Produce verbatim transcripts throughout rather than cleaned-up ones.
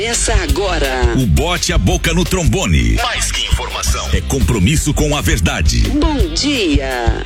Essa agora. O Bote a Boca no Trombone. Mais que informação, é compromisso com a verdade. Bom dia.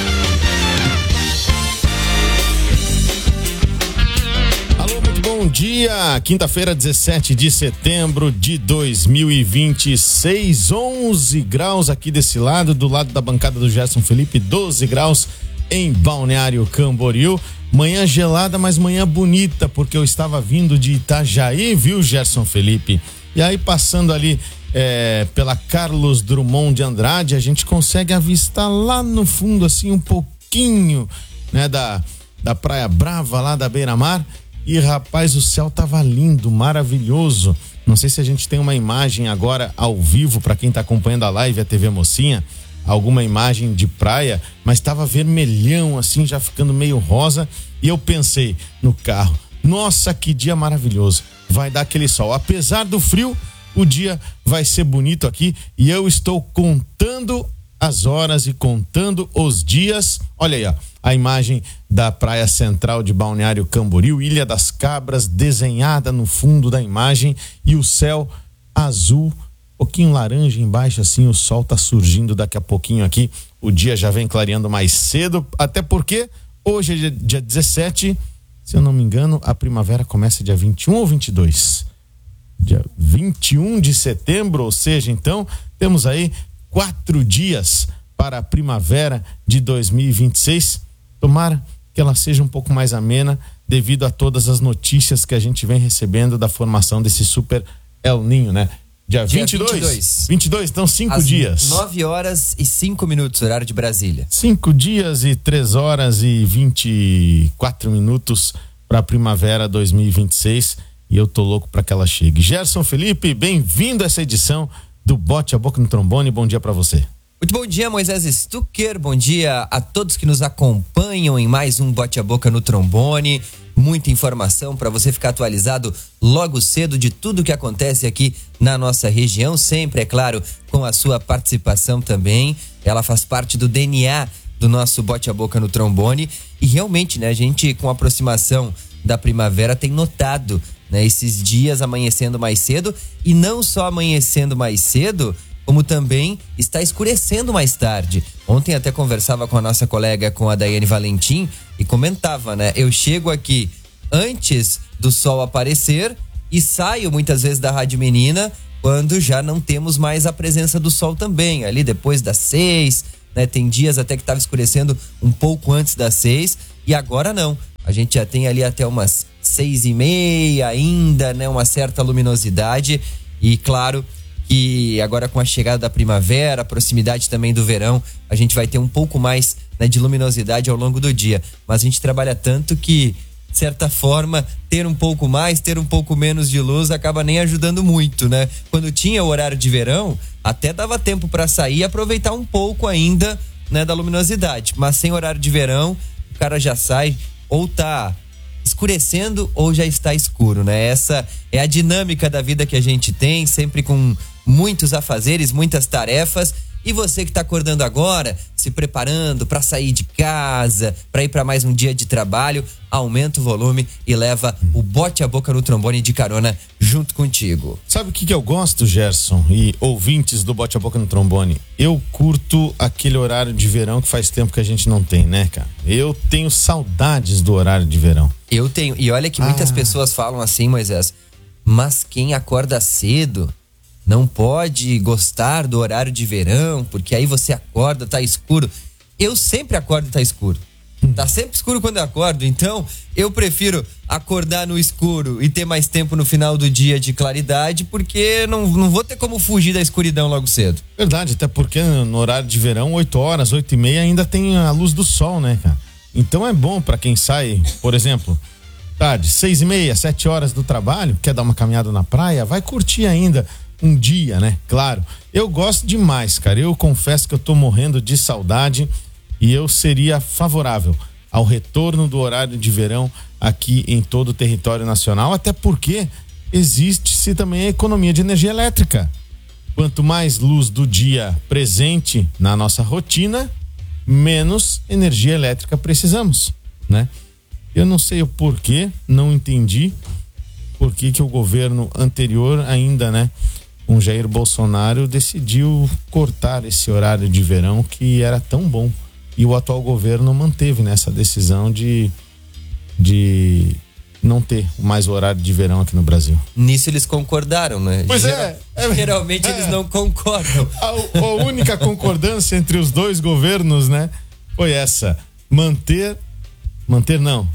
Alô, muito bom dia. Quinta-feira, dezessete de setembro de dois mil e vinte e seis, onze graus aqui desse lado, do lado da bancada do Gerson Felipe, doze graus em Balneário Camboriú. Manhã gelada, mas manhã bonita, porque eu estava vindo de Itajaí, viu, Gerson Felipe? E aí, passando ali é, pela Carlos Drummond de Andrade, a gente consegue avistar lá no fundo, assim, um pouquinho, né, da, da Praia Brava, lá da Beira-Mar. E, rapaz, o céu tava lindo, maravilhoso. Não sei se a gente tem uma imagem agora ao vivo, para quem tá acompanhando a live, a T V Mocinha, alguma imagem de praia, mas tava vermelhão, assim, já ficando meio rosa. E eu pensei no carro, nossa, que dia maravilhoso, vai dar aquele sol. Apesar do frio, o dia vai ser bonito aqui e eu estou contando as horas e contando os dias. Olha aí, ó, a imagem da praia central de Balneário Camboriú, Ilha das Cabras, desenhada no fundo da imagem, e o céu azul, um pouquinho laranja embaixo, assim, o sol tá surgindo daqui a pouquinho aqui, o dia já vem clareando mais cedo, até porque hoje é dia dezessete, se eu não me engano, a primavera começa dia vinte e um ou vinte e dois? Dia vinte e um de setembro, ou seja, então, temos aí quatro dias para a primavera de dois mil e vinte e seis. Tomara que ela seja um pouco mais amena, devido a todas as notícias que a gente vem recebendo da formação desse super El Ninho, né? Dia, Dia vinte e dois. vinte e dois. vinte e dois, então cinco Às dias. nove horas e cinco minutos, horário de Brasília. Cinco dias e três horas e vinte e quatro minutos para a primavera dois mil e vinte e seis. E eu tô louco para que ela chegue. Gerson Felipe, bem-vindo a essa edição do Bote a Boca no Trombone. Bom dia para você. Muito bom dia, Moisés Stucker. Bom dia a todos que nos acompanham em mais um Bote a Boca no Trombone. Muita informação para você ficar atualizado logo cedo de tudo que acontece aqui na nossa região, sempre, é claro, com a sua participação também. Ela faz parte do D N A do nosso Bote a Boca no Trombone. E realmente, né, a gente, com a aproximação da primavera, tem notado, né, esses dias amanhecendo mais cedo, e não só amanhecendo mais cedo, como também está escurecendo mais tarde. Ontem até conversava com a nossa colega, com a Daiane Valentim, e comentava, né? Eu chego aqui antes do sol aparecer e saio muitas vezes da Rádio Menina quando já não temos mais a presença do sol também, ali depois das seis, né? Tem dias até que estava escurecendo um pouco antes das seis, e agora não. A gente já tem ali até umas seis e meia ainda, né? Uma certa luminosidade, e claro que agora, com a chegada da primavera, a proximidade também do verão, a gente vai ter um pouco mais, né, de luminosidade ao longo do dia. Mas a gente trabalha tanto que, de certa forma, ter um pouco mais, ter um pouco menos de luz acaba nem ajudando muito, né? Quando tinha o horário de verão, até dava tempo para sair e aproveitar um pouco ainda, né, da luminosidade. Mas sem horário de verão, o cara já sai ou tá escurecendo ou já está escuro, né? Essa é a dinâmica da vida que a gente tem, sempre com muitos afazeres, muitas tarefas. E você que está acordando agora, se preparando para sair de casa, para ir para mais um dia de trabalho, aumenta o volume e leva o Bote a Boca no Trombone de carona junto contigo. Sabe o que que eu gosto, Gerson, e ouvintes do Bote a Boca no Trombone? Eu curto aquele horário de verão que faz tempo que a gente não tem, né, cara? Eu tenho saudades do horário de verão. Eu tenho, e olha que muitas Ah. pessoas falam assim, Moisés, mas quem acorda cedo não pode gostar do horário de verão, porque aí você acorda, tá escuro. Eu sempre acordo e tá escuro. Tá sempre escuro quando eu acordo, então eu prefiro acordar no escuro e ter mais tempo no final do dia de claridade, porque não, não vou ter como fugir da escuridão logo cedo. Verdade, até porque no horário de verão, oito horas, oito e meia, ainda tem a luz do sol, né, cara? Então é bom pra quem sai, por exemplo, tarde, seis e meia, sete horas do trabalho, quer dar uma caminhada na praia, vai curtir ainda um dia, né? Claro. Eu gosto demais, cara. Eu confesso que eu tô morrendo de saudade e eu seria favorável ao retorno do horário de verão aqui em todo o território nacional, até porque existe-se também a economia de energia elétrica. Quanto mais luz do dia presente na nossa rotina, menos energia elétrica precisamos, né? Eu não sei o porquê, não entendi. por que que o governo anterior ainda, né, com Jair Bolsonaro, decidiu cortar esse horário de verão que era tão bom. E o atual governo manteve nessa decisão de, de não ter mais horário de verão aqui no Brasil. Nisso eles concordaram, né? Pois Geral, é, é. Geralmente é. eles não concordam. A, a única concordância entre os dois governos, né, foi essa. Manter, manter não,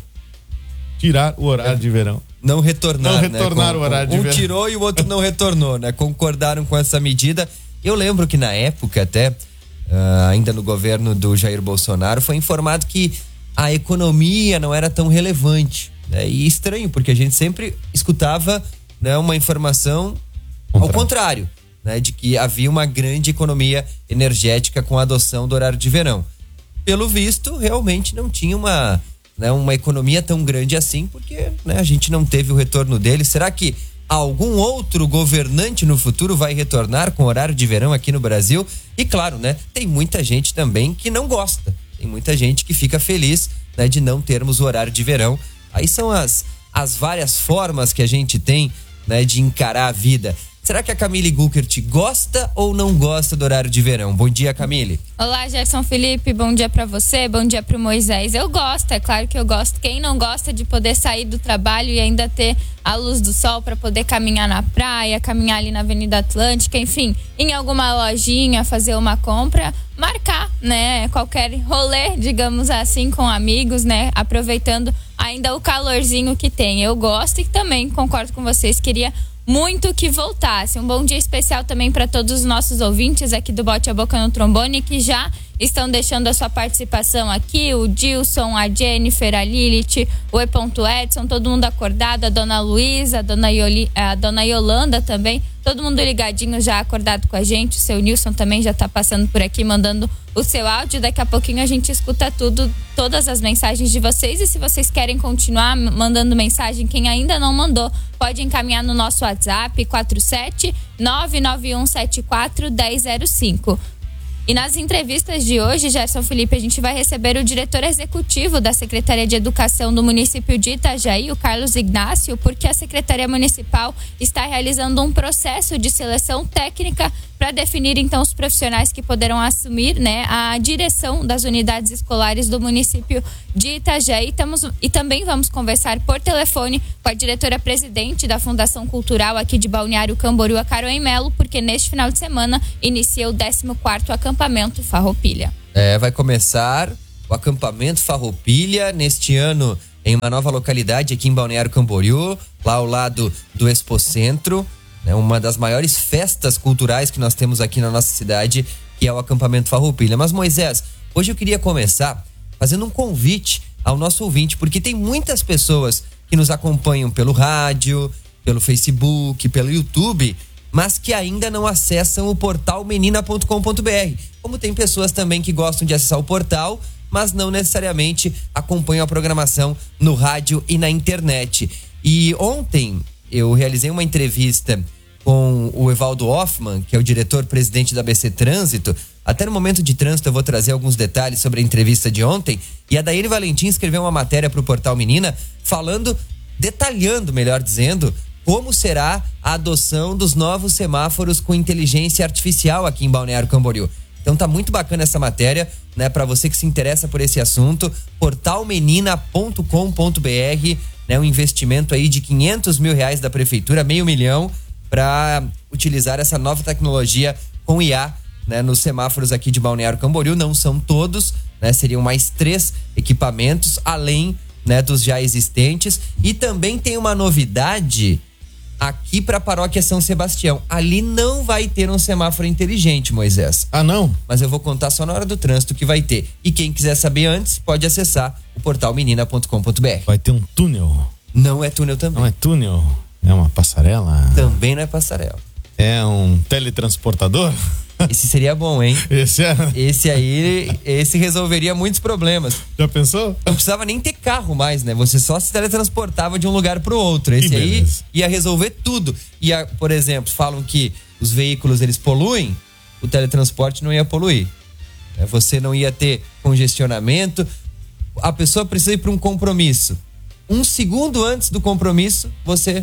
tirar o horário é. de verão. Não retornar, não retornar né? Com, o horário um de verão. tirou e o outro não retornou, né? Concordaram com essa medida. Eu lembro que na época até, uh, ainda no governo do Jair Bolsonaro, foi informado que a economia não era tão relevante, né? E estranho, porque a gente sempre escutava, né, uma informação ao contrário, né? De que havia uma grande economia energética com a adoção do horário de verão. Pelo visto, realmente não tinha uma... Né, uma economia tão grande assim, porque, né, a gente não teve o retorno dele. Será que algum outro governante no futuro vai retornar com horário de verão aqui no Brasil? E claro, né, tem muita gente também que não gosta. Tem muita gente que fica feliz, né, de não termos o horário de verão. Aí são as, as várias formas que a gente tem, né, de encarar a vida. Será que a Camille Guckert gosta ou não gosta do horário de verão? Bom dia, Camille. Olá, Gerson Felipe, bom dia pra você, bom dia pro Moisés. Eu gosto, é claro que eu gosto. Quem não gosta de poder sair do trabalho e ainda ter a luz do sol para poder caminhar na praia, caminhar ali na Avenida Atlântica, enfim, em alguma lojinha, fazer uma compra, marcar, né, qualquer rolê, digamos assim, com amigos, né, aproveitando ainda o calorzinho que tem. Eu gosto e também concordo com vocês, queria muito que voltasse. Um bom dia especial também para todos os nossos ouvintes aqui do Bote a Boca no Trombone, que já estão deixando a sua participação aqui, o Dilson, a Jennifer, a Lilith, o E. Edson, todo mundo acordado, a dona Luísa, a dona, Ioli, a dona Yolanda também, todo mundo ligadinho já acordado com a gente. O seu Nilson também já tá passando por aqui, mandando o seu áudio. Daqui a pouquinho a gente escuta tudo, todas as mensagens de vocês, e se vocês querem continuar mandando mensagem, quem ainda não mandou, pode encaminhar no nosso WhatsApp quatro sete nove nove um sete quatro um zero zero cinco. E nas entrevistas de hoje, Gerson Felipe, a gente vai receber o diretor executivo da Secretaria de Educação do município de Itajaí, o Carlos Ignácio, porque a Secretaria Municipal está realizando um processo de seleção técnica para definir então os profissionais que poderão assumir, né, a direção das unidades escolares do município de Itajaí. Estamos, e também vamos conversar por telefone com a diretora-presidente da Fundação Cultural aqui de Balneário Camboriú, a Caroline Melo, porque neste final de semana inicia o décimo quarto acampamento Farroupilha. É, vai começar o acampamento Farroupilha neste ano em uma nova localidade aqui em Balneário Camboriú, lá ao lado do Expocentro. É uma das maiores festas culturais que nós temos aqui na nossa cidade, que é o acampamento Farroupilha. Mas, Moisés, hoje eu queria começar fazendo um convite ao nosso ouvinte, porque tem muitas pessoas que nos acompanham pelo rádio, pelo Facebook, pelo YouTube, mas que ainda não acessam o portal menina ponto com ponto br. Como tem pessoas também que gostam de acessar o portal, mas não necessariamente acompanham a programação no rádio e na internet. E ontem eu realizei uma entrevista com o Evaldo Hoffman, que é o diretor-presidente da B C Trânsito. Até no momento de trânsito eu vou trazer alguns detalhes sobre a entrevista de ontem. E a Daiane Valentim escreveu uma matéria para o Portal Menina falando, detalhando, melhor dizendo, como será a adoção dos novos semáforos com inteligência artificial aqui em Balneário Camboriú. Então tá muito bacana essa matéria, né, para você que se interessa por esse assunto, portal menina ponto com ponto br, né, um investimento aí de quinhentos mil reais da prefeitura, meio milhão, para utilizar essa nova tecnologia com I A, né, nos semáforos aqui de Balneário Camboriú. Não são todos, né, seriam mais três equipamentos, além, né, dos já existentes. E também tem uma novidade aqui para a paróquia São Sebastião. Ali não vai ter um semáforo inteligente, Moisés. Ah, não? Mas eu vou contar só na hora do trânsito que vai ter. E quem quiser saber antes, pode acessar o portal menina ponto com ponto br. Vai ter um túnel? Não é túnel também. Não é túnel? É uma passarela? Também não é passarela. É um teletransportador? Esse seria bom, hein? Esse é? Esse aí, esse resolveria muitos problemas. Já pensou? Não precisava nem ter carro mais, né? Você só se teletransportava de um lugar pro outro. Esse aí ia resolver tudo. Ia, por exemplo, falam que os veículos, eles poluem, o teletransporte não ia poluir. Você não ia ter congestionamento. A pessoa precisa ir para um compromisso. Um segundo antes do compromisso, você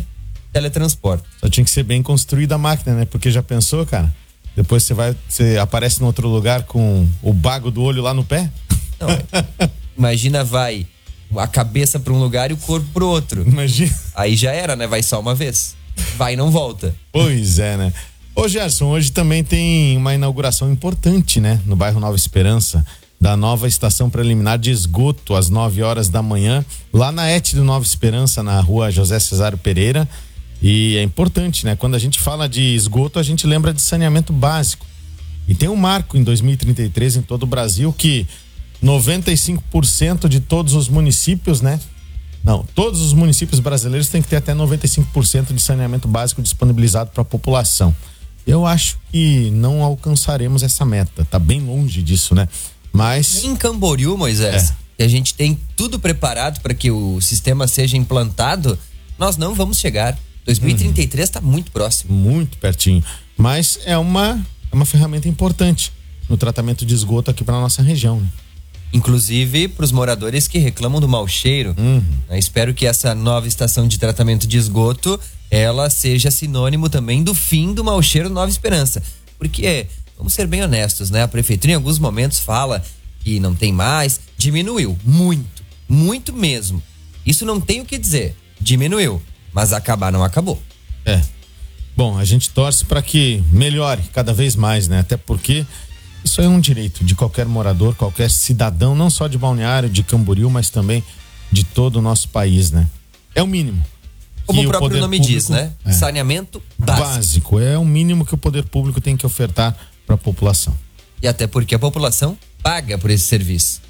teletransporta. Só tinha que ser bem construída a máquina, né? Porque já pensou, cara? Depois você vai, você aparece em outro lugar com o bago do olho lá no pé? Não, imagina, vai a cabeça para um lugar e o corpo para outro. Imagina. Aí já era, né? Vai só uma vez. Vai e não volta. Pois é, né? Ô Gerson, hoje também tem uma inauguração importante, né? No bairro Nova Esperança, da nova estação preliminar de esgoto, às nove horas da manhã, lá na E T do Nova Esperança, na rua José Cesário Pereira. E é importante, né? Quando a gente fala de esgoto, a gente lembra de saneamento básico. E tem um marco em dois mil e trinta e três em todo o Brasil que noventa e cinco por cento de todos os municípios, né? Não, todos os municípios brasileiros têm que ter até noventa e cinco por cento de saneamento básico disponibilizado para a população. Eu acho que não alcançaremos essa meta, tá bem longe disso, né? Mas em Camboriú, Moisés, É. que a gente tem tudo preparado para que o sistema seja implantado, nós não vamos chegar. dois mil e trinta e três está muito próximo. muito pertinho. Mas é uma, é uma ferramenta importante no tratamento de esgoto aqui para nossa região, né? Inclusive para os moradores que reclamam do mau cheiro. Uhum. Eu espero que essa nova estação de tratamento de esgoto ela seja sinônimo também do fim do mau cheiro Nova Esperança. Porque, vamos ser bem honestos, né? A prefeitura em alguns momentos fala que não tem mais, diminuiu muito, muito mesmo. Isso não tem o que dizer, diminuiu, mas acabar não acabou. É. Bom, a gente torce para que melhore cada vez mais, né? Até porque isso é um direito de qualquer morador, qualquer cidadão, não só de Balneário, de Camboriú, mas também de todo o nosso país, né? É o mínimo. Como que o próprio poder nome público- diz, né? É. Saneamento básico. Básico. É o mínimo que o poder público tem que ofertar para a população. E até porque a população paga por esse serviço.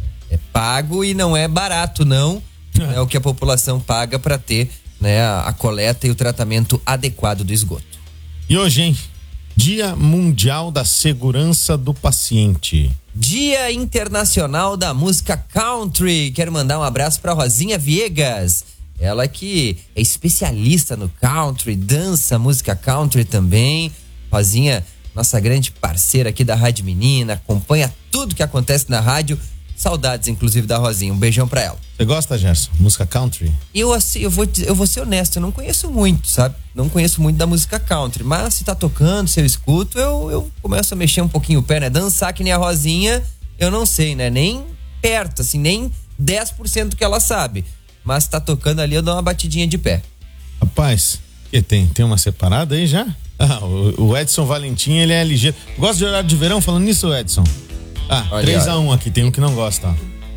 É pago e não é barato, não. É o que a população paga para ter, né, a, a coleta e o tratamento adequado do esgoto. E hoje, hein? Dia Mundial da Segurança do Paciente. Dia Internacional da Música Country. Quero mandar um abraço para Rosinha Viegas. Ela que é especialista no country, dança música country também. Rosinha, nossa grande parceira aqui da Rádio Menina, acompanha tudo que acontece na rádio. Saudades, inclusive, da Rosinha. Um beijão pra ela. Você gosta, Gerson? Música country? Eu, assim, eu vou, dizer- eu vou ser honesto, eu não conheço muito, sabe? Não conheço muito da música country, mas se tá tocando, se eu escuto, eu, eu começo a mexer um pouquinho o pé, né? Dançar que nem a Rosinha, eu não sei, né? Nem perto, assim, nem dez por cento que ela sabe. Mas se tá tocando ali, eu dou uma batidinha de pé. Rapaz, que tem? Tem uma separada aí já? Ah, o, o Edson Valentim, ele é ligeiro. Gosta de horário de verão? Falando nisso, Edson? Ah, Olha, três a olha. um aqui, tem um que não gosta, ó.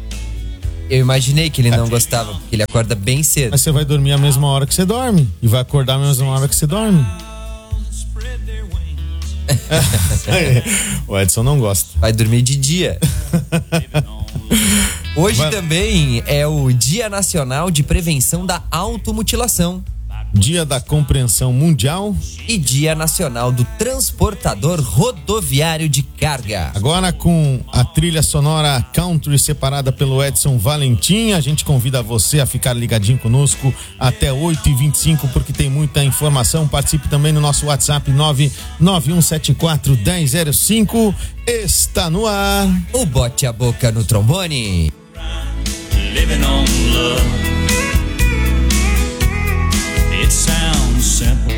Eu imaginei que ele não gostava, porque ele acorda bem cedo. Mas você vai dormir a mesma hora que você dorme. E vai acordar a mesma hora que você dorme. O Edson não gosta. Vai dormir de dia. Hoje Vai- também é o Dia Nacional de Prevenção da Automutilação Dia da Compreensão Mundial. e Dia Nacional do Transportador Rodoviário de Carga. Agora com a trilha sonora country separada pelo Edson Valentim, a gente convida você a ficar ligadinho conosco até oito e vinte e cinco, porque tem muita informação. Participe também no nosso WhatsApp nove nove um sete quatro um zero zero cinco. Está no ar. O Bote a Boca no trombone. Living on love. It sounds simple.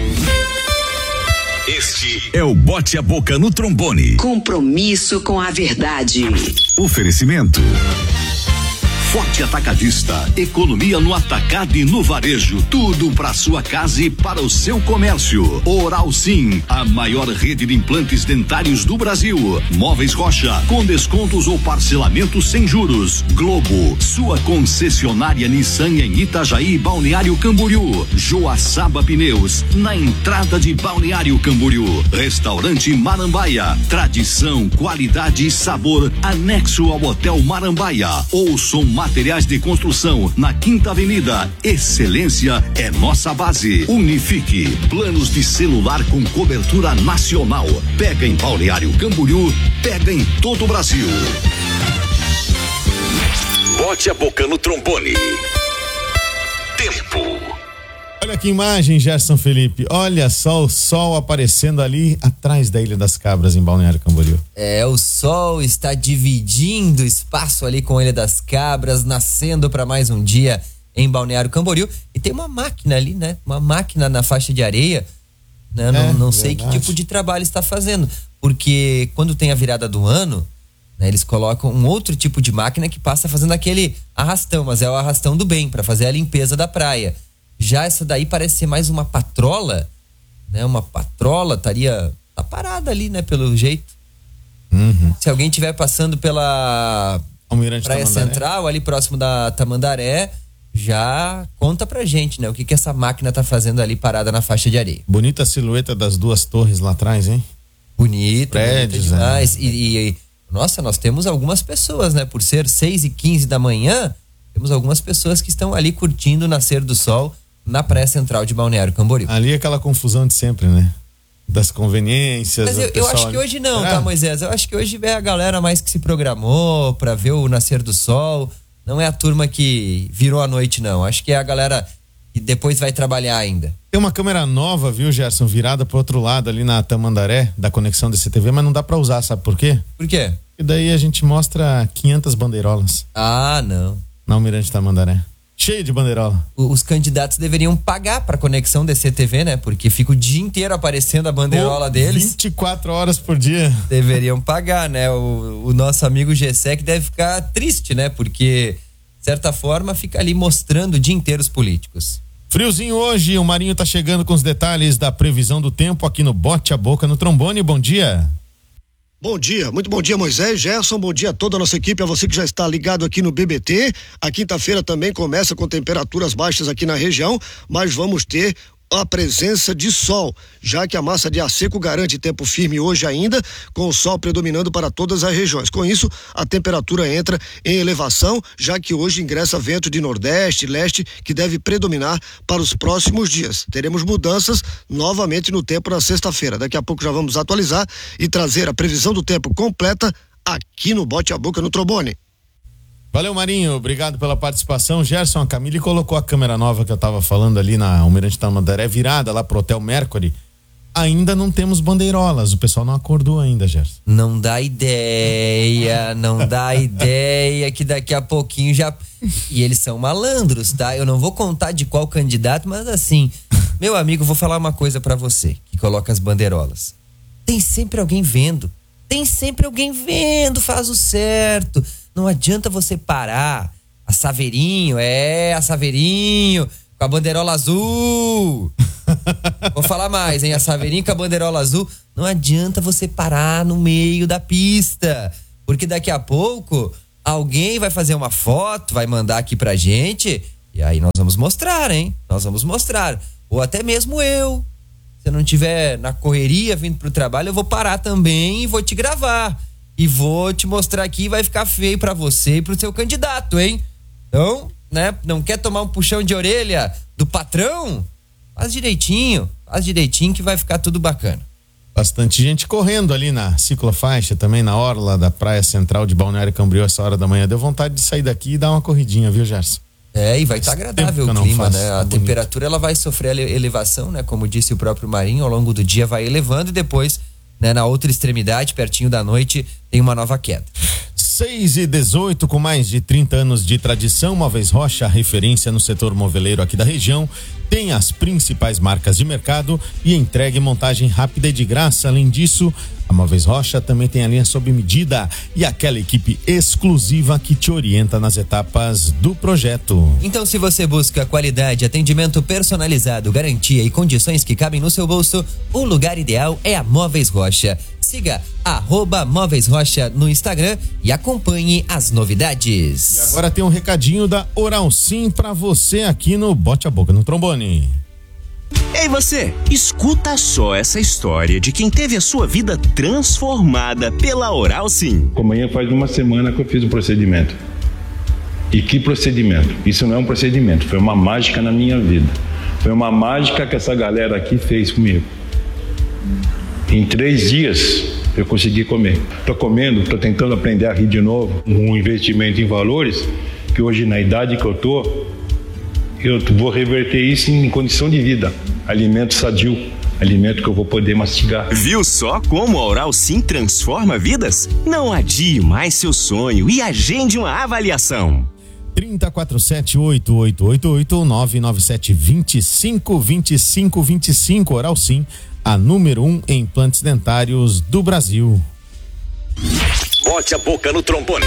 Este é o Bote a Boca no Trombone. Compromisso com a verdade. Oferecimento. Forte Atacadista, economia no atacado e no varejo, tudo para sua casa e para o seu comércio. Oral Sim, a maior rede de implantes dentários do Brasil. Móveis Rocha, com descontos ou parcelamento sem juros. Globo, sua concessionária Nissan em Itajaí, Balneário Camboriú. Joaçaba Pneus, na entrada de Balneário Camboriú. Restaurante Marambaia, tradição, qualidade e sabor, anexo ao Hotel Marambaia. Ouçam Materiais de Construção, na Quinta Avenida. Excelência é nossa base. Unifique, planos de celular com cobertura nacional. Pega em Balneário Camboriú, pega em todo o Brasil. Bote a Boca no Trombone. Tempo. Olha que imagem, Gerson Felipe. Olha só o sol aparecendo ali atrás da Ilha das Cabras, em Balneário Camboriú. É, o sol está dividindo espaço ali com a Ilha das Cabras, nascendo para mais um dia em Balneário Camboriú. E tem uma máquina ali, né? Uma máquina na faixa de areia, né? É, não não sei verdade. que tipo de trabalho está fazendo. Porque quando tem a virada do ano, né, eles colocam um outro tipo de máquina que passa fazendo aquele arrastão, mas é o arrastão do bem, para fazer a limpeza da praia. Já essa daí parece ser mais uma patrola, né? Uma patrola, estaria tá parada ali, né? Pelo jeito. Uhum. Se alguém estiver passando pela Almirante Praia Tamandaré. Central, ali próximo da Tamandaré, já conta pra gente, né? O que que essa máquina tá fazendo ali parada na faixa de areia. Bonita silhueta das duas torres lá atrás, hein? Bonito, Prédios, bonito demais. é. E, e, nossa, nós temos algumas pessoas, né? Por ser seis e quinze da manhã, temos algumas pessoas que estão ali curtindo o nascer do sol na Praia Central de Balneário Camboriú. Ali é aquela confusão de sempre, né? Das conveniências. Mas do eu, eu pessoal acho que ali. hoje não, É. tá, Moisés? Eu acho que hoje é a galera mais que se programou pra ver o nascer do sol. Não é a turma que virou a noite, não. Acho que é a galera que depois vai trabalhar ainda. Tem uma câmera nova, viu, Gerson? Virada pro outro lado ali na Tamandaré, da conexão D C T V, mas não dá pra usar, sabe por quê? Por quê? E daí a gente mostra quinhentas bandeirolas Ah, não. na Almirante Tamandaré. Cheio de bandeirola. O- Os candidatos deveriam pagar pra conexão D C T V, né? Porque fica o dia inteiro aparecendo a bandeirola Pô, deles. vinte e quatro horas por dia. Deveriam pagar, né? O, o nosso amigo Gessé deve ficar triste, né? Porque, de certa forma, fica ali mostrando o dia inteiro os políticos. Friozinho hoje, o Marinho tá chegando com os detalhes da previsão do tempo aqui no Bote a Boca no Trombone. Bom dia. Bom dia, muito bom dia, Moisés, Gerson, bom dia a toda a nossa equipe, a você que já está ligado aqui no B B T. A quinta-feira também começa com temperaturas baixas aqui na região, mas vamos ter a presença de sol, já que a massa de ar seco garante tempo firme hoje ainda, com o sol predominando para todas as regiões. Com isso, a temperatura entra em elevação, já que hoje ingressa vento de nordeste, leste, que deve predominar para os próximos dias. Teremos mudanças novamente no tempo na sexta-feira. Daqui a pouco já vamos atualizar e trazer a previsão do tempo completa aqui no Bote a Boca no Trombone. Valeu, Marinho. Obrigado pela participação. Gerson, a Camille colocou a câmera nova que eu tava falando ali na Almirante Tamandaré virada lá pro Hotel Mercury. Ainda não temos bandeirolas. O pessoal não acordou ainda, Gerson. Não dá ideia, não dá ideia que daqui a pouquinho já... E eles são malandros, tá? Eu não vou contar de qual candidato, mas assim, meu amigo, vou falar uma coisa pra você que coloca as bandeirolas. Tem sempre alguém vendo. Tem sempre alguém vendo, faz o certo. Não adianta você parar. A Saveirinho, é, a Saveirinho, com a bandeirola azul. Vou falar mais, hein? A Saveirinho com a bandeirola azul. Não adianta você parar no meio da pista. Porque daqui a pouco, alguém vai fazer uma foto, vai mandar aqui pra gente. E aí nós vamos mostrar, hein? Nós vamos mostrar. Ou até mesmo eu. Se eu não tiver na correria vindo pro trabalho, eu vou parar também e vou te gravar. E vou te mostrar aqui, vai ficar feio pra você e pro seu candidato, hein? Então, né? Não quer tomar um puxão de orelha do patrão? Faz direitinho, faz direitinho que vai ficar tudo bacana. Bastante gente correndo ali na ciclofaixa, também na orla da Praia Central de Balneário Camboriú essa hora da manhã. Deu vontade de sair daqui e dar uma corridinha, viu, Gerson? É, e vai estar tá agradável o clima, né? A bonito. temperatura ela vai sofrer elevação, né? Como disse o próprio Marinho, ao longo do dia vai elevando e depois, né, na outra extremidade, pertinho da noite, tem uma nova queda. seis e dezoito, com mais de trinta anos de tradição, Móveis Rocha, referência no setor moveleiro aqui da região, tem as principais marcas de mercado e entrega e montagem rápida e de graça. Além disso, a Móveis Rocha também tem a linha sob medida e aquela equipe exclusiva que te orienta nas etapas do projeto. Então, se você busca qualidade, atendimento personalizado, garantia e condições que cabem no seu bolso, o lugar ideal é a Móveis Rocha. Siga arroba Móveis Rocha no Instagram e acompanhe as novidades. E agora tem um recadinho da Oral Sim pra você aqui no Bote a Boca no Trombone. Ei você, escuta só essa história de quem teve a sua vida transformada pela Oral Sim. Amanhã faz uma semana que eu fiz o procedimento. E que procedimento? Isso não é um procedimento, foi uma mágica na minha vida. Foi uma mágica que essa galera aqui fez comigo. Em três dias eu consegui comer. Tô comendo, tô tentando aprender a rir de novo. Um investimento em valores que hoje, na idade que eu tô, eu vou reverter isso em condição de vida. Alimento sadio, alimento que eu vou poder mastigar. Viu só como a Oral Sim transforma vidas? Não adie mais seu sonho e agende uma avaliação. trinta, quarenta e sete, oitenta e oito oitenta e oito ou nove nove sete, vinte e cinco, vinte e cinco, vinte e cinco. Oral Sim, a número um em implantes dentários do Brasil. Bote a boca no trombone.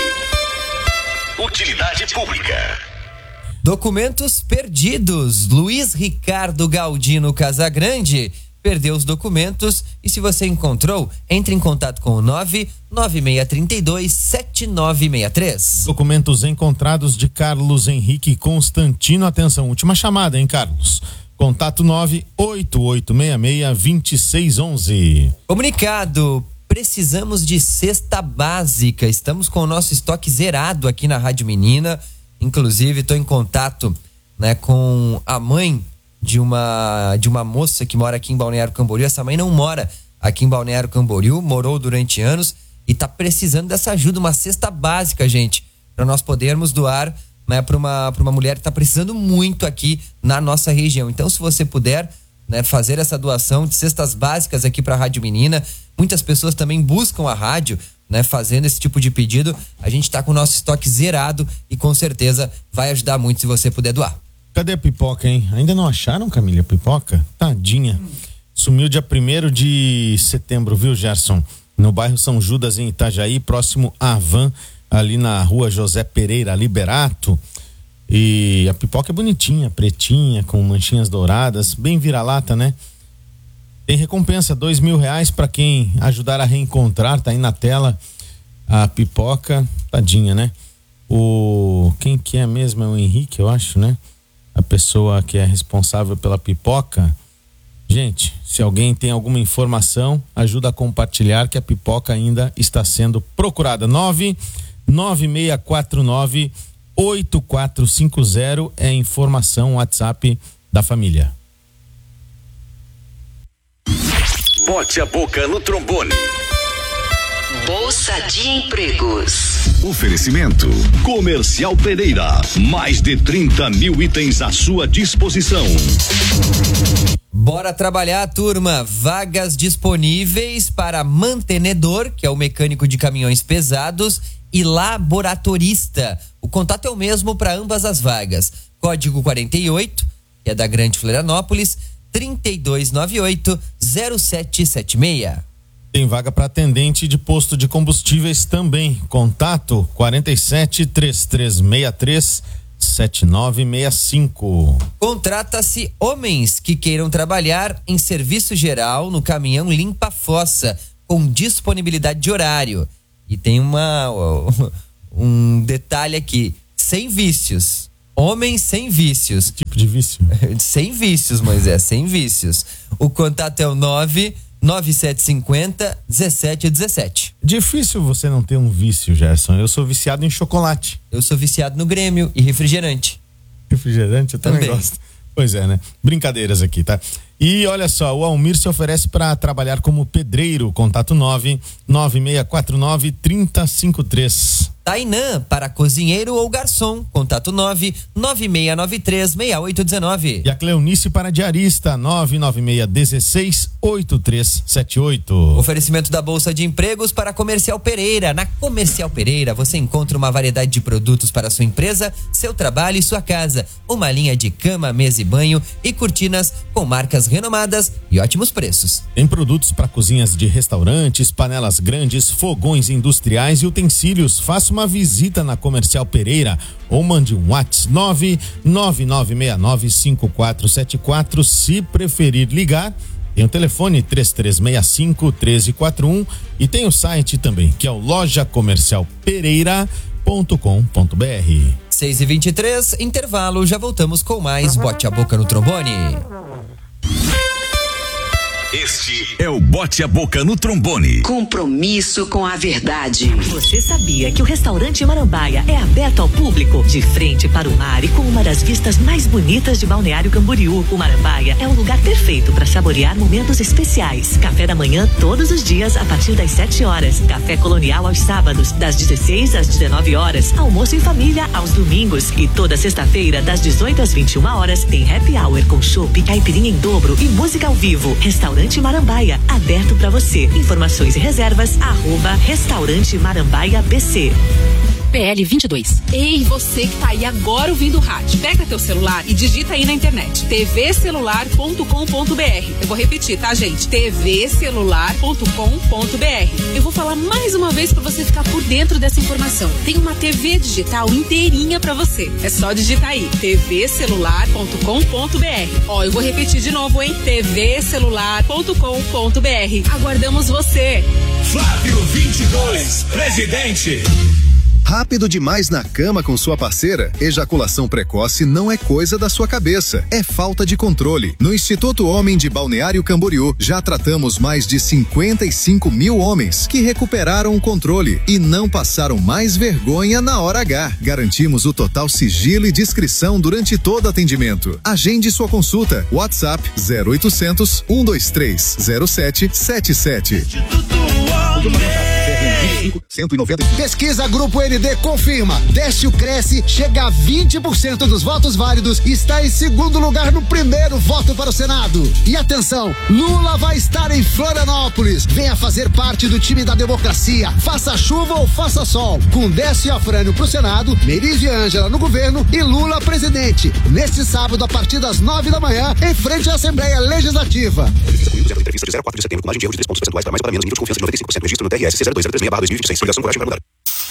Utilidade pública. Documentos perdidos. Luiz Ricardo Galdino Casagrande perdeu os documentos e, se você encontrou, entre em contato com o nove nove seis três dois, sete nove seis três. Documentos encontrados de Carlos Henrique Constantino. Atenção, última chamada, hein, Carlos? Contato nove oito oito seis seis, dois seis um um. Comunicado: precisamos de cesta básica. Estamos com o nosso estoque zerado aqui na Rádio Menina. Inclusive, estou em contato, né, com a mãe de uma, de uma moça que mora aqui em Balneário Camboriú. Essa mãe não mora aqui em Balneário Camboriú, morou durante anos e está precisando dessa ajuda, uma cesta básica, gente, para nós podermos doar, né, para uma, para uma mulher que está precisando muito aqui na nossa região. Então, se você puder, né, fazer essa doação de cestas básicas aqui para a Rádio Menina. Muitas pessoas também buscam a rádio, né, fazendo esse tipo de pedido. A gente está com o nosso estoque zerado e com certeza vai ajudar muito se você puder doar. Cadê a pipoca, hein? Ainda não acharam, Camila, a pipoca? Tadinha. Sumiu dia primeiro de setembro, viu, Gerson? No bairro São Judas, em Itajaí, próximo à Van, ali na rua José Pereira Liberato. E a pipoca é bonitinha, pretinha, com manchinhas douradas, bem vira-lata, né? Tem recompensa, dois mil reais para quem ajudar a reencontrar. Tá aí na tela a pipoca. Tadinha, né? O quem que é mesmo? É o Henrique, eu acho, né? A pessoa que é responsável pela pipoca. Gente, se alguém tem alguma informação, ajuda a compartilhar que a pipoca ainda está sendo procurada. nove nove seis quatro nove, oito quatro cinco zero é informação, WhatsApp da família. Bote a boca no trombone. Bolsa de Empregos. Oferecimento Comercial Pereira. Mais de trinta mil itens à sua disposição. Bora trabalhar, turma. Vagas disponíveis para mantenedor, que é o mecânico de caminhões pesados, e laboratorista. O contato é o mesmo para ambas as vagas. Código quarenta e oito, que é da Grande Florianópolis, trinta e dois noventa e oito, zero sete sete seis. Tem vaga para atendente de posto de combustíveis também. Contato quarenta e sete, trinta e três sessenta e três, setenta e nove sessenta e cinco. Contrata-se homens que queiram trabalhar em serviço geral no caminhão Limpa Fossa, com disponibilidade de horário. E tem uma um detalhe aqui, sem vícios. Homens sem vícios. Que tipo de vício? Sem vícios, Moisés, sem vícios. O contato é o nove nove sete cinco zero, um sete um sete. Difícil você não ter um vício, Gerson. Eu sou viciado em chocolate. Eu sou viciado no Grêmio e refrigerante. Refrigerante? Eu também, também gosto. Pois é, né? Brincadeiras aqui, tá? E olha só, o Almir se oferece para trabalhar como pedreiro. Contato nove nove seis quatro nove, três zero cinco três. Tainã, para cozinheiro ou garçom. Contato nove nove seis nove três, seis oito um nove. E a Cleonice para diarista, nove nove seis um seis, oito três sete oito. Oferecimento da Bolsa de Empregos para Comercial Pereira. Na Comercial Pereira você encontra uma variedade de produtos para sua empresa, seu trabalho e sua casa. Uma linha de cama, mesa e banho e cortinas com marcas renomadas e ótimos preços. Tem produtos para cozinhas de restaurantes, panelas grandes, fogões industriais e utensílios. Faça uma visita na Comercial Pereira ou mande um WhatsApp nove nove nove seis nove cinco quatro sete quatro. Se preferir ligar, tem o telefone três três seis cinco, um três quatro um e tem o site também, que é o loja comercial pereira ponto com ponto br. seis e vinte e três, intervalo, já voltamos com mais Bote a Boca no Trombone. Este é o Bote a Boca no Trombone. Compromisso com a verdade. Você sabia que o restaurante Marambaia é aberto ao público? De frente para o mar e com uma das vistas mais bonitas de Balneário Camboriú, o Marambaia é o lugar perfeito para saborear momentos especiais. Café da manhã todos os dias a partir das sete horas. Café colonial aos sábados, das dezesseis às dezenove horas. Almoço em família aos domingos. E toda sexta-feira, das dezoito às vinte e uma horas, tem happy hour com chopp, caipirinha em dobro e música ao vivo. Restaurante Marambaia, aberto para você. Informações e reservas, arroba Restaurante Marambaia B C. P L vinte e dois. Ei, você que tá aí agora ouvindo o rádio, pega teu celular e digita aí na internet t v celular ponto com ponto b r. Eu vou repetir, tá, gente? t v celular ponto com ponto b r. Eu vou falar mais uma vez para você ficar por dentro dessa informação. Tem uma T V digital inteirinha para você. É só digitar aí t v celular ponto com ponto b r. Ó, eu vou repetir de novo, hein? t v celular ponto com ponto b r. Aguardamos você. Flávio vinte e dois, presidente. Rápido demais na cama com sua parceira? Ejaculação precoce não é coisa da sua cabeça, é falta de controle. No Instituto Homem de Balneário Camboriú, já tratamos mais de cinquenta e cinco mil homens que recuperaram o controle e não passaram mais vergonha na hora H. Garantimos o total sigilo e discrição durante todo atendimento. Agende sua consulta. WhatsApp zero oitocentos, cento e vinte e três, zero sete sete sete. cento e noventa. Pesquisa Grupo N D confirma. Décio Cresce chega a vinte por cento dos votos válidos e está em segundo lugar no primeiro voto para o Senado. E atenção, Lula vai estar em Florianópolis. Venha fazer parte do time da democracia. Faça chuva ou faça sol. Com Décio e Afrânio pro Senado, Meire e Ângela no governo e Lula presidente. Neste sábado, a partir das nove da manhã, em frente à Assembleia Legislativa. Entrevista de zero quatro de setembro, com margem de erro de três pontos percentuais para mais ou para menos, nível de confiança de noventa e cinco por cento. Registro no T R S C zero dois zero três seis barra dois mil e vinte e seis. Coligação Coragem para Mudar.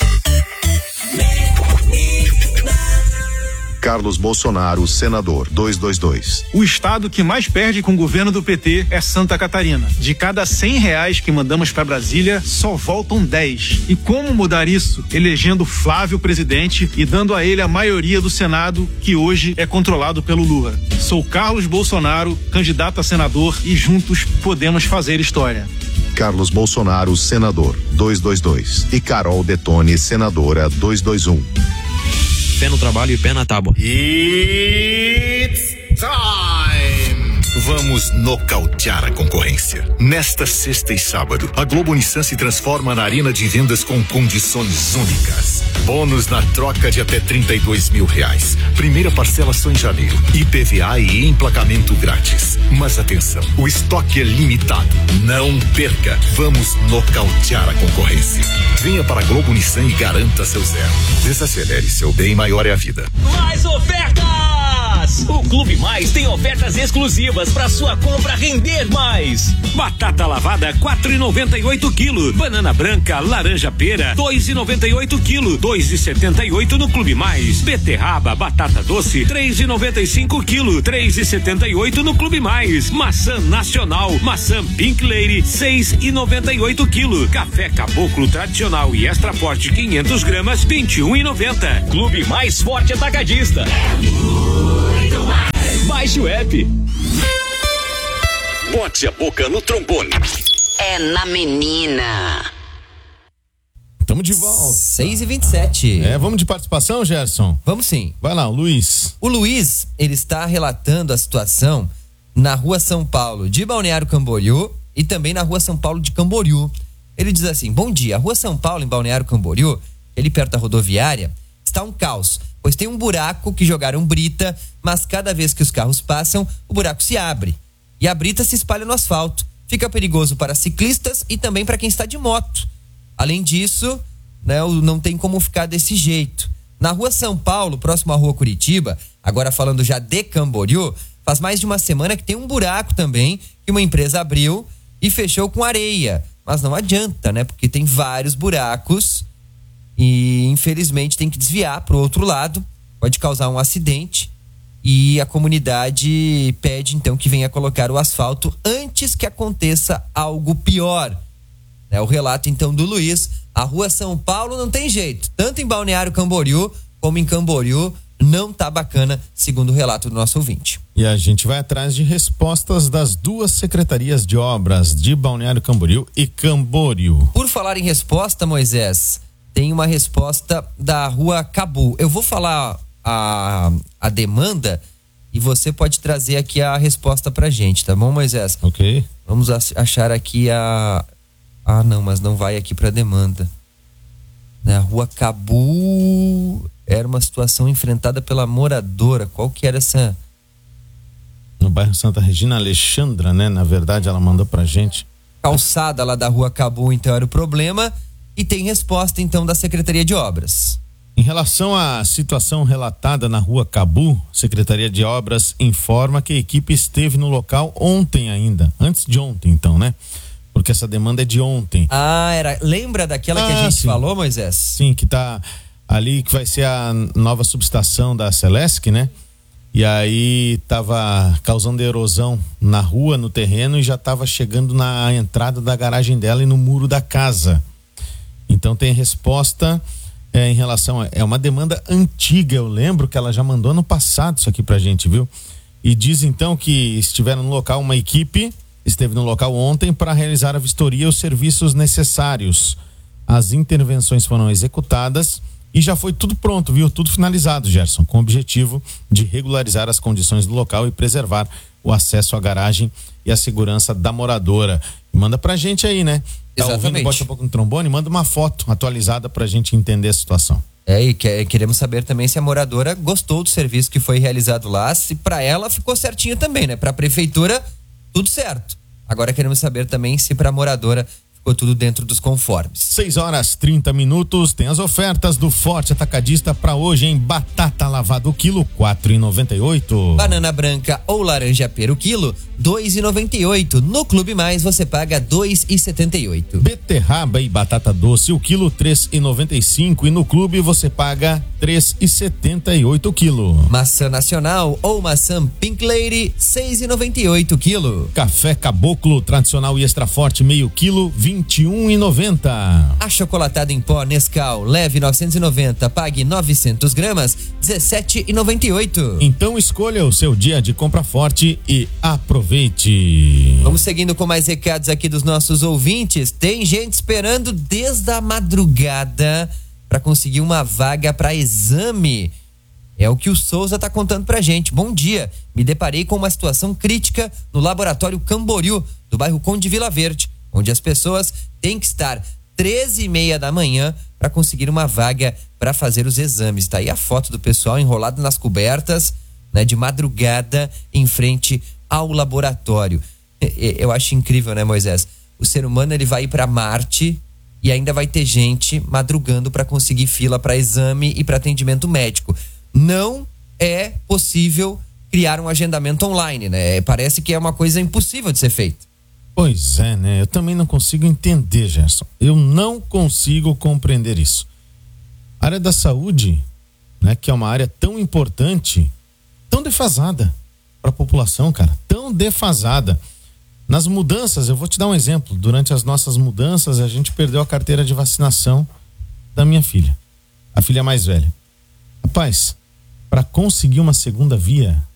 Carlos Bolsonaro, senador, duzentos e vinte e dois. O estado que mais perde com o governo do P T é Santa Catarina. De cada cem reais que mandamos para Brasília, só voltam dez. E como mudar isso? Elegendo Flávio presidente e dando a ele a maioria do Senado, que hoje é controlado pelo Lula. Sou Carlos Bolsonaro, candidato a senador, e juntos podemos fazer história. Carlos Bolsonaro, senador, duzentos e vinte e dois. E Carol Detone, senadora, duzentos e vinte e um. Pé no trabalho e pé na tábua. It's time! Vamos nocautear a concorrência. Nesta sexta e sábado, a Globo Nissan se transforma na arena de vendas com condições únicas. Bônus na troca de até trinta e dois mil reais. Primeira parcela só em janeiro. I P V A e emplacamento grátis. Mas atenção, o estoque é limitado. Não perca. Vamos nocautear a concorrência. Venha para a Globo Nissan e garanta seu zero. Desacelere, seu bem maior é a vida. Mais ofertas! O Clube Mais tem ofertas exclusivas para sua compra render mais. Batata lavada quatro e noventa e oito quilo. Banana branca, laranja pera dois e noventa e oito quilo. dois e setenta e oito no Clube Mais. Beterraba, batata doce três e noventa e cinco quilo. três e setenta e oito no Clube Mais. Maçã nacional, maçã Pink Lady seis e noventa e oito quilo. Café Caboclo tradicional e extra forte quinhentos gramas vinte e um e noventa. Clube Mais Forte Atacadista. Baixe o app. Bote a boca no trombone. É na menina. Tamo de volta. seis e vinte e sete. É, vamos de participação, Gerson? Vamos sim. Vai lá, o Luiz. O Luiz, ele está relatando a situação na Rua São Paulo de Balneário Camboriú e também na Rua São Paulo de Camboriú. Ele diz assim: bom dia, a Rua São Paulo em Balneário Camboriú, ali perto da rodoviária, está um caos, pois tem um buraco que jogaram brita, mas cada vez que os carros passam, o buraco se abre e a brita se espalha no asfalto. Fica perigoso para ciclistas e também para quem está de moto. Além disso, né, não tem como ficar desse jeito. Na Rua São Paulo, próximo à Rua Curitiba, agora falando já de Camboriú, faz mais de uma semana que tem um buraco também, que uma empresa abriu e fechou com areia. Mas não adianta, né? Porque tem vários buracos e infelizmente tem que desviar para o outro lado, pode causar um acidente e a comunidade pede então que venha colocar o asfalto antes que aconteça algo pior. É o relato então do Luiz. A Rua São Paulo não tem jeito, tanto em Balneário Camboriú como em Camboriú não tá bacana, segundo o relato do nosso ouvinte. E a gente vai atrás de respostas das duas secretarias de obras de Balneário Camboriú e Camboriú. Por falar em resposta, Moisés, tem uma resposta da Rua Cabu. Eu vou falar a, a demanda e você pode trazer aqui a resposta pra gente, tá bom, Moisés? Ok. Vamos achar aqui a... Ah, não, mas não vai aqui pra demanda. Na Rua Cabu era uma situação enfrentada pela moradora. Qual que era essa? No bairro Santa Regina, Alexandra, né? Na verdade, ela mandou pra gente. Calçada lá da Rua Cabu, então, era o problema. E tem resposta, então, da Secretaria de Obras. Em relação à situação relatada na rua Cabu, Secretaria de Obras informa que a equipe esteve no local ontem ainda, antes de ontem então, né? Porque essa demanda é de ontem. Ah, era, lembra daquela ah, que a gente sim. falou, Moisés? Sim, que tá ali, que vai ser a nova subestação da Celesc, né? E aí tava causando erosão na rua, no terreno, e já tava chegando na entrada da garagem dela e no muro da casa. Então tem resposta é, em relação a, é uma demanda antiga, eu lembro que ela já mandou ano passado isso aqui pra gente, viu? E diz então que estiveram no local uma equipe, esteve no local ontem para realizar a vistoria e os serviços necessários. As intervenções foram executadas e já foi tudo pronto, viu? Tudo finalizado, Gerson, com o objetivo de regularizar as condições do local e preservar o acesso à garagem e a segurança da moradora. Manda pra gente aí, né? Tá ouvindo, bota um pouco no trombone, manda uma foto atualizada pra gente entender a situação. É, e que, queremos saber também se a moradora gostou do serviço que foi realizado lá, se pra ela ficou certinho também, né? Pra prefeitura, tudo certo. Agora queremos saber também se pra moradora ficou tudo dentro dos conformes. seis horas trinta minutos, tem as ofertas do Forte Atacadista para hoje, em batata lavada o quilo, quatro e noventa e oito. Banana branca ou laranja pera o quilo, dois e noventa e oito. No Clube Mais você paga dois e setenta e oito. Beterraba e batata doce o quilo, três e noventa e cinco, e no Clube você paga três e setenta e oito o quilo. Maçã nacional ou maçã Pink Lady, seis e noventa e oito o quilo. Café Caboclo tradicional e extra forte meio quilo, vinte e um e noventa. Achocolatado em pó Nescau leve novecentos e noventa, pague novecentos gramas, dezessete e noventa e oito. Então escolha o seu dia de compra forte e aproveite. Vamos seguindo com mais recados aqui dos nossos ouvintes. Tem gente esperando desde a madrugada para conseguir uma vaga para exame. É o que o Souza tá contando pra gente. Bom dia, me deparei com uma situação crítica no laboratório Camboriú, do bairro Conde Vila Verde, onde as pessoas têm que estar treze e meia da manhã para conseguir uma vaga para fazer os exames. Tá aí a foto do pessoal enrolado nas cobertas, né, de madrugada em frente ao laboratório. Eu acho incrível, né, Moisés? O ser humano, ele vai ir para Marte e ainda vai ter gente madrugando para conseguir fila para exame e para atendimento médico. Não é possível criar um agendamento online, né? Parece que é uma coisa impossível de ser feita. Pois é, né? Eu também não consigo entender, Gerson. Eu não consigo compreender isso. A área da saúde, né, que é uma área tão importante, tão defasada para a população, cara, tão defasada. Nas mudanças, eu vou te dar um exemplo. Durante as nossas mudanças, a gente perdeu a carteira de vacinação da minha filha, a filha mais velha. Rapaz, para conseguir uma segunda via,